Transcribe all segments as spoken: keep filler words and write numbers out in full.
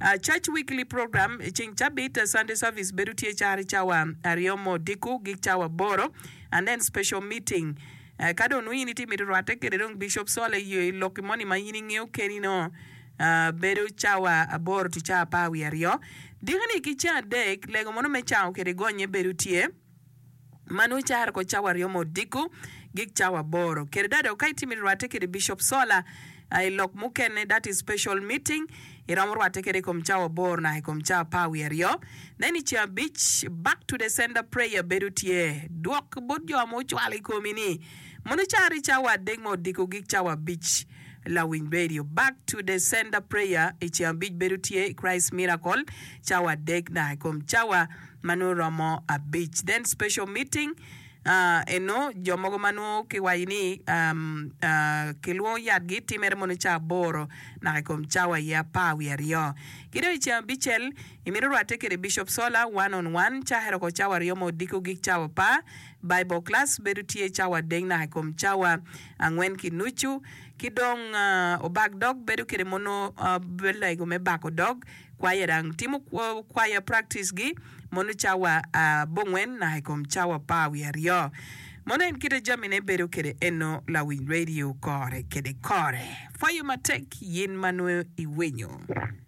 Uh, church weekly program ching chabit uh, Sunday service berutie chari chawa ariomo diku gik chawa boro, and then special meeting. Uh, kado nui niti miruate kerong Bishop Sole yu lokimoni mayini ngeo kenino uh, beru chawa aboro tu cha pawi ario. Digani kicha dek lego mono me chao kere gonye berutie. Manu char ko chawa ariomo diku gik chawa boro. Kere dada ukaiti miruate kere Bishop Sola I lok mukene, that is special meeting. Iramurwa tekere komchawa bor na komchawa pawi ario. Then it's your beach back to the sender prayer berutie. Duok bodjo amochwali komini. Monuchari chawa degmo diko gik chawa beach la win radio. Back to the sender prayer. It's your beach berutie Christ miracle. Chawa deg na komchawa manuramo a beach. Then special meeting. Uh, eno jomogo manu kiwaini um uh kilwo yadgi timer monu cha boro na kom chawa ya pawi ario kido cha bichel imiru atekere Bishop Sola one on one cha hero ko chawa rio modiko gik chawa pa Bible class berutie chawa deng na kom chawa angwen kinuchu kidong uh, obag dog beru kire mono uh, bela go me bako dog kwaya dang timu kwaya practice gi monu chawa uh, bongwen na kom chawa pawi ario mono en kire jamine beru kire eno la win radio kore kede kore for you matek yin manu iwenyo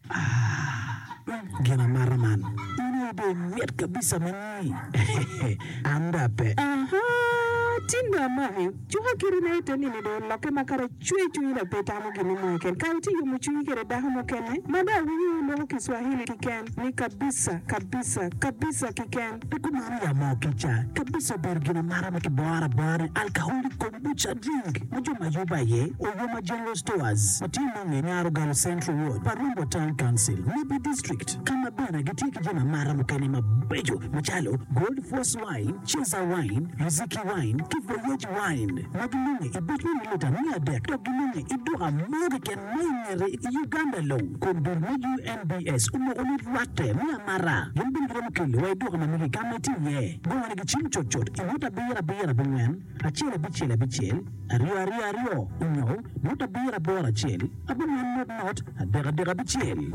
ah gena maraman ini be miet kabisa mani anda pe aha tinda mai juha kiri na ite nini do loke makara chui chui na peta mo gini mo ken kauti yumu chui kire daha mo kene mada wiyu lo Kiswahili kiken ni kabisa kabisa kabisa kiken Piku mara ya mo kicha kabisa bergina mara maki boara boara alcoholic kombucha drink majo majuba ye Oyoma General Stores Matimo Nyaru Garo Central Ward Parumbo Town Council Nibi District kama bana gitiki jina mara mkani mabejo machalo Gold Force Wine Cheza Wine Riziki Wine Kivoyeji Wine Magilunge ibitwe nileta niya dek Togilunge idu amoge ken mainere Uganda low Kundur U N B S Umo ulit wate Mia mara Yembin kira mkili Waidu kama miki kameti ye Gwa nigi chim chot chot Imuta bira bira bingwen Achele bichele bichele Ario ario ario Unyo Muta bira bora chele Abingwen not not Adega dega bichele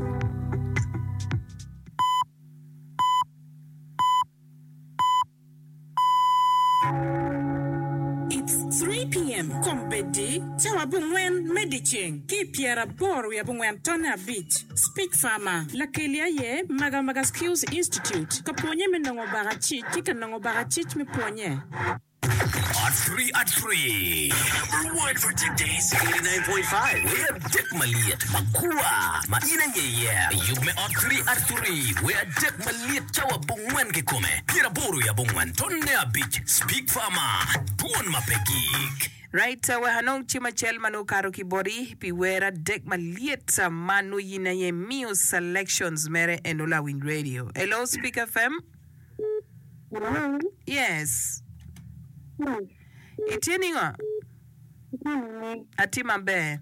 It's three p.m. Kombedi, Tawabungwen Medicine, Kipiera Boru Yabungwen Tona Beach, Speak Farmer, Lakelia Ye, Maga Maga Skills Institute, Kaponye Menongo Barachit, Kikanongo Barachit Miponye. At three at three. Number one for today's eighty-nine point five. We're Dick Maliat. Makua. Maina ye yeah. You me at three at three. We're Dick Maliat. Chawa bungwan ke kome. Pira boru ya bungwan. Tonne beach. Speak Farmer. Tuon mapekik. Right, uh, wehanong chimachel manu karo kibori piwera Dick Maliat manu yina ye mio selections mere enola win radio. Hello, Speak F M. hello Yes. yes Itininga. hello Atima be.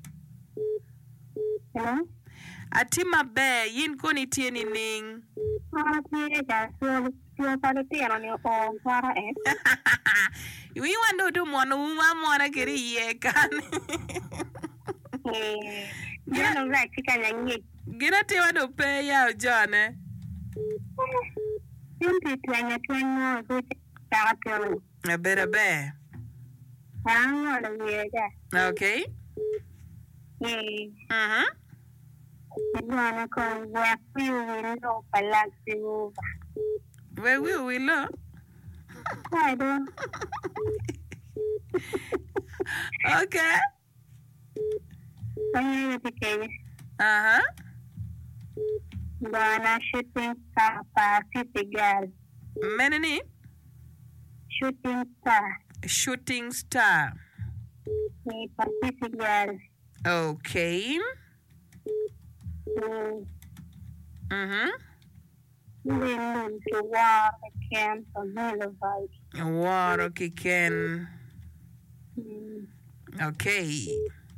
hello Atima be yin koni tieni ning. ah tiene ya so so para ti ano ni o para eh We want to do one woman mwana kiri ye kan. eh ya no right kika nyanyi Gina tiwa do pe ya John. Simple twanya twanya go ta ta A better bear. ah no ye ja Okay. eh Uh-huh. Iguana con guapi window palazzo. Where will we look? I don't. Okay. Sono perché Uh-huh. Iguana shooting star Pacific girl. Menini? Shooting star. Shooting star. The Pacific girl. Okay. Mm. Mm-hmm. They move to war camp of Milovice. Water kicking. Mm. Okay.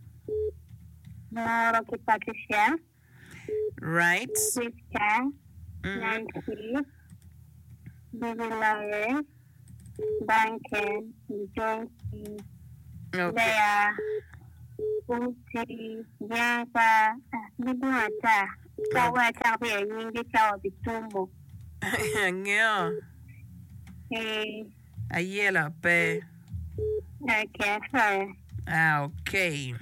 Moro que Patricia. Right. Rivka. Mm-hmm. Nancy. Bibilare. Duncan. Jonesy. Okay. Leah. Uti. Bianca. Bibuata. Chawa chawa ya nyingi chawa bitumbo. Ngeo. Eh, Ayela pe. okay, sorry. Ah, okay.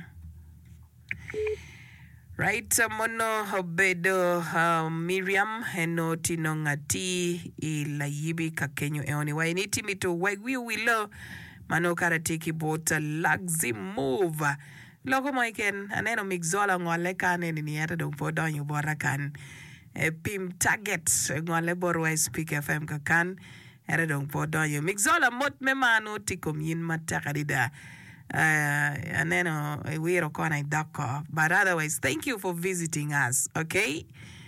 Right, mono obedo uh, Miriam eno tino ngati ila yibi kakenyo eoni wainiti mito wagwi wilo mano karatiki bota lagzi move logo moiken aneno mixola ngole kane ni yata dong podo nyu bora kan e pim target ngole borwa speak F M kakan era dong podo nyu mixola mot me mano tikom yin matakadida. Uh, and then uh, we're on a but otherwise, thank you for visiting us. Okay.